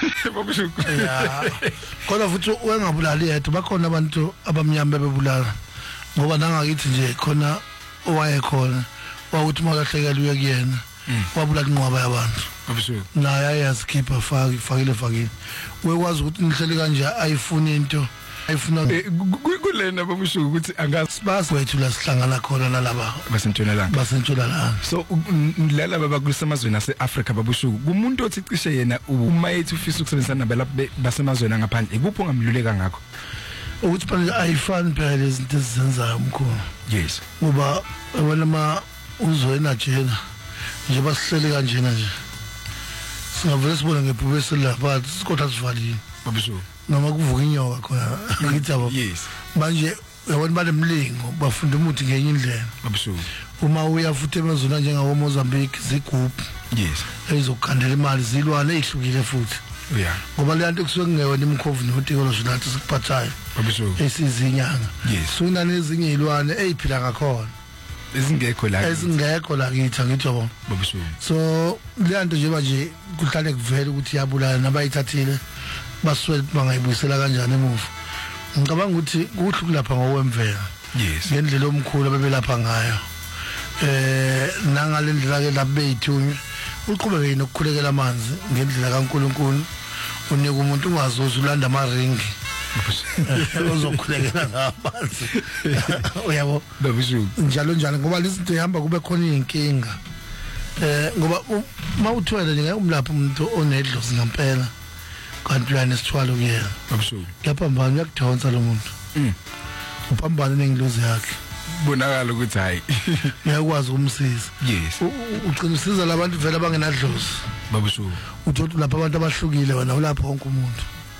babushuku ya kodwa futhi uyangabulali yedwa bakhona abantu abamnyama bebulala ngoba nangakithi nje khona owayekhona wawuthi makahlekela uye kuyena wabulala inqwaba yabantu babushuku naye ayazikhipha fakile uyakwazi ukuthi nihlele kanje ayifuna into ayifuna kulena babushuku ukuthi angasibasi wethu la sihlangana khona nalaba basentshonalanga so lala baba kusemazweni ase-Africa babushuku kumuntu othi cishe yena uma ethi ufisa ukusebenzisana nabalapha basemazweni angaphandle ikuphi ongamluleka ngakho ukuthi phela ayifani phela lezi zinto ezenzayo umkhulu yes ngoba wena uzoyena jena nje basihlele kanjena nje singavele sibone ngephubesi lapha sikodwa sivalile babushuku noma kuvuka inyoka khona ngithi yabo yes manje yabona banemlingo bafunda umuthi ngenye indlela babushuku uma uya futhi emazweni njengawo Mozambique zigroup yes ezokukhandela imali zilwane ezihlukile futhi yeah ngoba le nto kusuke ngeyona imkhovu notekoloji nathi sikuphathayo babushuku esizinyanga yes suna nezinye izilwane eziphila ngakhona ezingekho la ngithi yabo babushuku so le nto nje kuhlale kuvela ukuthi yabulala nabayithathile baswele bangayibuyisela kanjani emuva ngicabanga ukuthi kuhle kulapha ngokwemvelo yes ngendlela omkhulu bebelapha ngayo nangalendlela ke labeyithunywe uqhubeke nokukhulekela amanzi ngendlela kaNkuluNkulu unika umuntu ungazoza ulanda amaringi ozokhulekela ngamanzi uyabo babushuku njalo ngoba lezinto ihamba kube khona inkinga ngoba mawuthwele nje umlapha umuntu onedlozi ngempela kanti la nesithwalo kuyena babushuku yaphambana uyakudonsa lo muntu uphambana nengilozi yakhe bonakala ukuthi hayi uyakwazi ukumsiza yes ucina usiza labantu vele abangenadlozi babushuku uthi lapha abantu abahlukile wena ulapha wonke umuntu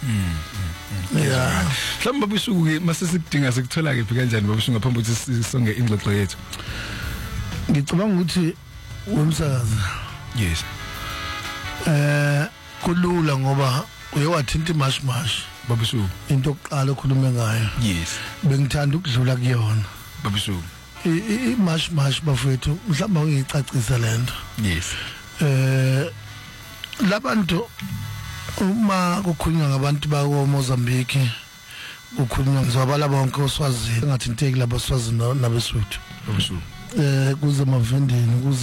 yeah mhlawumbe babushuku mase sikudinga sikuthola kephi kanjani babushuku ngaphambi ukuthi sisonge ingxoxo yethu ngicabanga ukuthi umsakazi yes kulula ngoba uyewathinta imash babushuku into oqala okhulume ngayo yes bengithanda ukudlula kuyona babushuku imash bafethu mhlawumbe ngicacisa lento yes labantu uma kukhulunywa ngabantu bako Mozambique kukhulunywa ngizwabala bonke oswazini ngathinteki labo oswazini nabesuthu babushuku kuze mavendeni kuze